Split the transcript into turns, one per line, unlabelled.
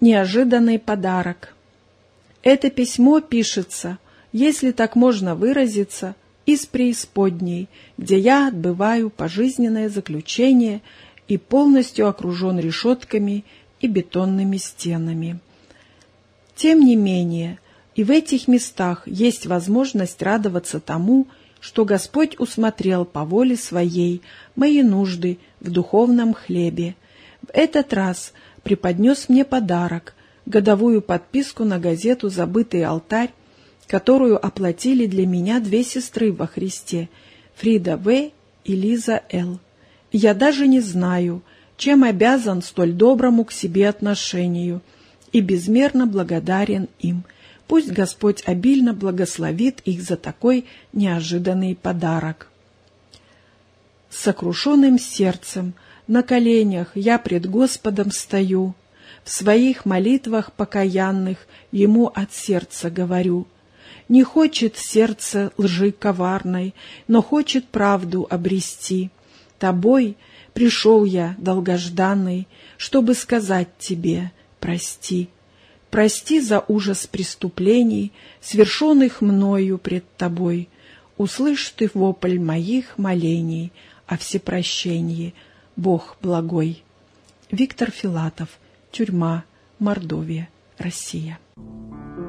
Неожиданный подарок. Это письмо пишется, если так можно выразиться, из преисподней, где я отбываю пожизненное заключение и полностью окружен решетками и бетонными стенами. Тем не менее, и в этих местах есть возможность радоваться тому, что Господь усмотрел по воле Своей мои нужды в духовном хлебе. В этот раз преподнес мне подарок, годовую подписку на газету «Забытый алтарь», которую оплатили для меня две сестры во Христе, Фрида В. и Лиза Л. Я даже не знаю, чем обязан столь доброму к себе отношению, и безмерно благодарен им. Пусть Господь обильно благословит их за такой неожиданный подарок. С сокрушенным сердцем, на коленях я пред Господом стою, в своих молитвах покаянных Ему от сердца говорю. Не хочет сердце лжи коварной, но хочет правду обрести. Тобой пришел я, долгожданный, чтобы сказать тебе прости. Прости за ужас преступлений, свершенных мною пред тобой. Услышь ты вопль моих молений о всепрощении, Бог благой. Виктор Филатов. Тюрьма. Мордовия. Россия.